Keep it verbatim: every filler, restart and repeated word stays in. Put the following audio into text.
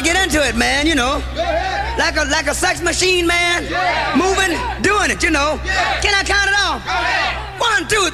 get into it, man, you know. Like a like a sex machine, man. Moving, doing it, you know. Can I count it off? One, two,